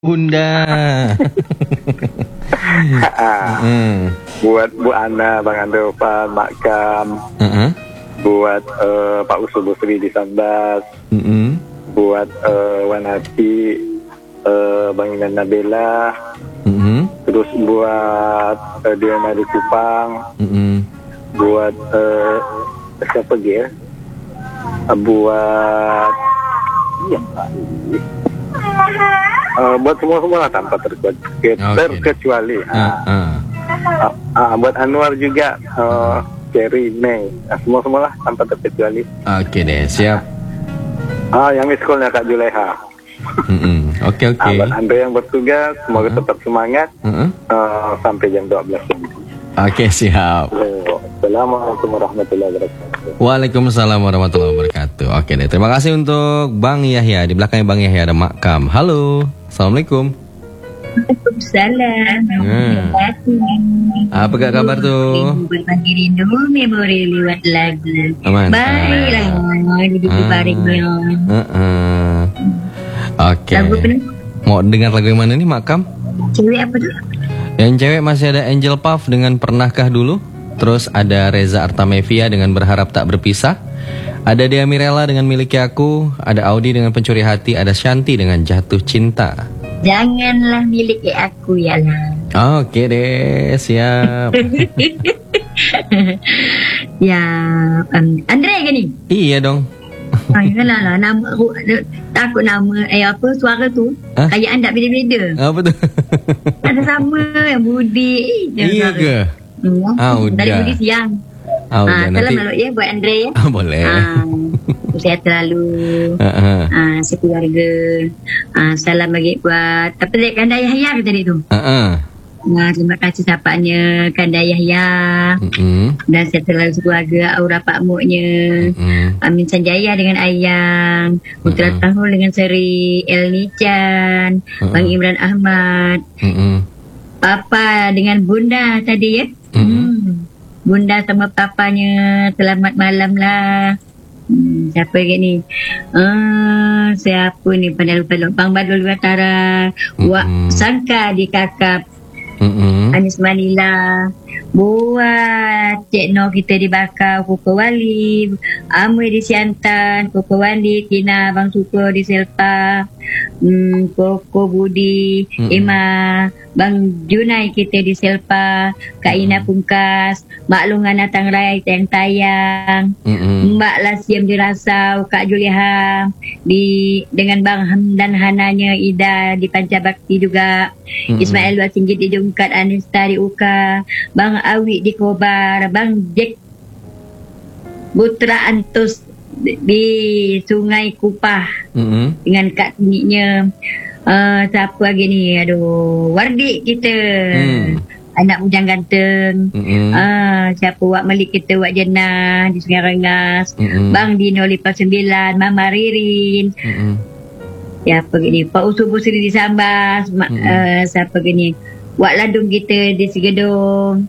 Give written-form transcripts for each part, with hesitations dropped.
Bunda. Buat Bu Ana, Bang Ando, Pak Makam. Buat Pak Usul Busri di Sambas. Buat Wanati, Bang Inan Nabila. Terus buat Diana di Kupang. Buat siapa lagi ya? Buat buat semua lah tanpa terkecuali. Buat Anwar juga, Cherry, Mei, semua lah tanpa terkecuali. Oke deh, siap. Yang miss call-nya Kak Juleha. Oke. Buat Andre yang bertugas, semoga tetap semangat sampai jam 12. Oke, siap. Assalamualaikum warahmatullahi wabarakatuh. Waalaikumsalam warahmatullahi wabarakatuh. Oke deh, terima kasih untuk Bang Yahya. Di belakangnya Bang Yahya ada Makam. Halo, Assalamualaikum. Waalaikumsalam. Apa kabar tuh? Berbagi rindu, memori lewat lagu. Aman. Baiklah, duduk di baringnya. Oke. Lagu apa nih? Mau dengar lagu yang mana nih, Makam? Cewek apa tuh? Yang cewek masih ada Angel Puff dengan Pernahkah Dulu. Terus ada Reza Artamevia dengan Berharap Tak Berpisah. Ada Dea Mirella dengan Miliki Aku. Ada Audi dengan Pencuri Hati. Ada Shanti dengan Jatuh Cinta. Janganlah miliki aku ya lah. Oke deh, siap. Ya, Andre kan ni? Iya dong. Yalah, nama takut nama suara tu kayak anda beda-beda. Apa tu? Ada sama yang Budi. Iya ke? Udah. Dari Budi siang. Udah, salam nanti. lalu ya buat Andre ya. Boleh. Sehat selalu. Sekeluarga. Salam bagi buat apa tadi Kanda Yahya ke tadi tu. Terima kasih sapanya Kanda Yahya. Dan sehat selalu sekeluarga. Aura Pak Muknya. Amin Sanjaya dengan Ayang. Putra Tahul dengan Seri Elnichan. Bang Imran Ahmad. Papa dengan Bunda tadi ya. Bunda sama papanya, selamat malam lah. Siapa lagi ni? Siapa ni? Pandai lupa. Bang Badul Watara. Wak Sangka di Kakap. Anis Manila. Buat Cik Noh kita di Bakau, Koko Wali. Amui di Siantan, Koko Wandi, Tina Bang Suko di Selpa. Koko Budi, Ima, Bang Junai kita di Selpa, Kak Ina Pungkas, Mak Lungan Natang Rai Tayang, Mbak Lasiam di Rasau, Kak Juliha dengan Bang Hamdan Hananya Ida di Pancabakti juga, Ismail Wasinggit di Jungkat, Anista di Uka, Bang Awi di Kobar, Bang Jack Putra Antus di Sungai Kupah dengan Kak Tiniknya. Siapa lagi ni? Wardik kita, anak bujang ganteng. Siapa Wak Malik kita, Wak Jenah di Sungai Rengas. Bang Dino Lipas 9, Mama Ririn. Siapa lagi ni? Pak Usul Busri di Sambas. Siapa lagi ni? Wak Ladung kita di Sigedong.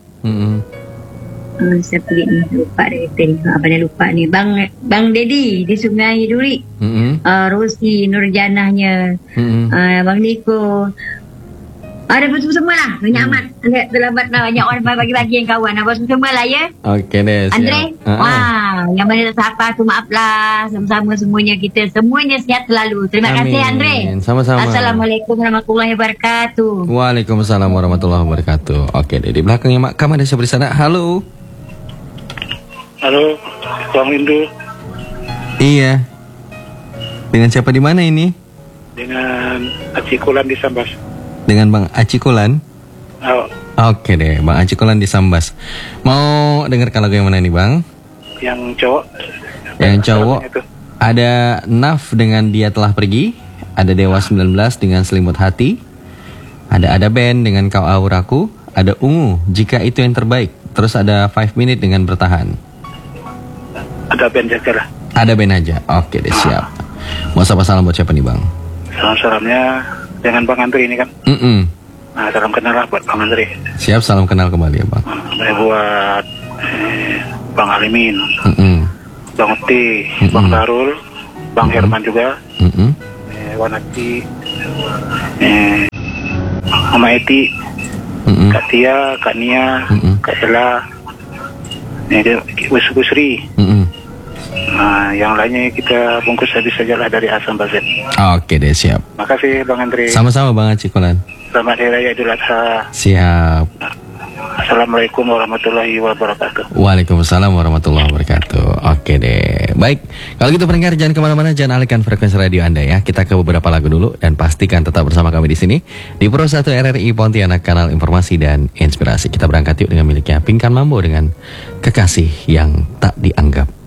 Siapa lagi ni? Lupa dah kita ni. Abang lupa ni. Bang Dedi di Sungai Duri. Rosi Nurjanahnya. Bang Niko. Ada semua lah. Banyak amat. Terlambat lah. Banyak orang bagi-bagi yang kawan. Apa semua lah ya. Oke deh, siap. Andre. Yang mana tak sapa tu maaf lah. Sama-sama semuanya kita. Semuanya sihat selalu. Terima kasih Andre. Sama-sama. Assalamualaikum warahmatullahi wabarakatuh. Waalaikumsalam warahmatullahi wabarakatuh. Oke deh, di belakangnya Makam ada siapa di sana? Halo. Halo, Bang Windu. Iya. Dengan siapa di mana ini? Dengan Acikulan di Sambas. Dengan Bang Acikulan? Oke deh, Bang Acikulan di Sambas. Mau dengarkan lagu yang mana nih, Bang? Yang cowok. Yang cowok ada Naf dengan Dia Telah Pergi. Ada Dewa 19 dengan Selimut Hati. Ada band dengan Kau Auraku. Ada Ungu, Jika Itu Yang Terbaik. Terus ada 5 Minute dengan Bertahan. Ada band jaga lah. Ada band aja. Oke deh, siap. Mau sapa salam buat siapa nih, Bang? Salam-salamnya dengan Bang Andri ini kan. Salam kenal lah buat Bang Andri. Siap, salam kenal kembali ya, Bang. Buat Bang Alimin, Bang Uti, Bang Darul, Bang Herman juga, Wanati, Mama Eti, Kak Tia, Kak Nia, Kak Ella, Bu Sri. Yang lainnya kita bungkus habis sajalah dari A sampai Z. Oke deh, siap. Makasih Bang Andre. Sama-sama Bang Haji Kolan. Selamat Hari Raya Idul Adha. Siap. Assalamualaikum warahmatullahi wabarakatuh. Waalaikumsalam warahmatullahi wabarakatuh. Oke deh. Baik, kalau gitu pendengar jangan kemana-mana, jangan alihkan frekuensi radio Anda ya. Kita ke beberapa lagu dulu dan pastikan tetap bersama kami di sini di Pro 1 RRI Pontianak, kanal informasi dan inspirasi. Kita berangkat yuk dengan miliknya Pinkan Mambo dengan Kekasih yang Tak Dianggap.